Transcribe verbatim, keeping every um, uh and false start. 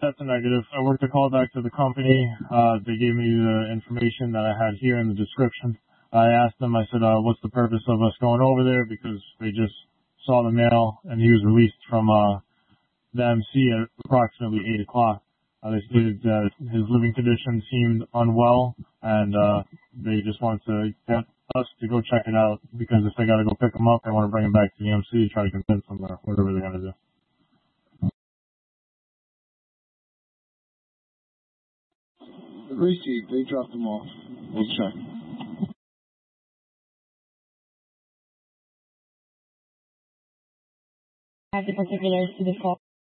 That's a negative. I worked a call back to the company. Uh, they gave me the information that I had here in the description. I asked them, I said, uh, what's the purpose of us going over there? Because they just saw the mail and he was released from, uh, the M C at approximately eight o'clock. Uh, they stated that his living condition seemed unwell and, uh, they just wanted to get us to go check it out because if they gotta go pick him up, they want to bring him back to the M C to try to convince him or whatever they're gonna do. Received. They dropped them off. We'll check. Have the particulars to the call.